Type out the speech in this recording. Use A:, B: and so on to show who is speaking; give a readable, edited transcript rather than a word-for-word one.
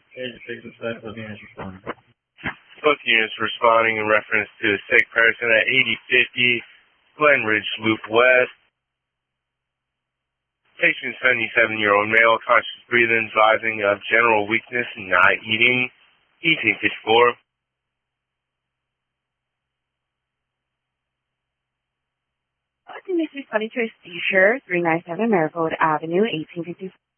A: Both units responding in reference to a sick person at 8050 Glen Ridge Loop West. Patient 77-year-old male, conscious breathing, advising of general weakness and not eating. E1854.
B: This is responding to a seizure, 397 Marigold Avenue, 1854.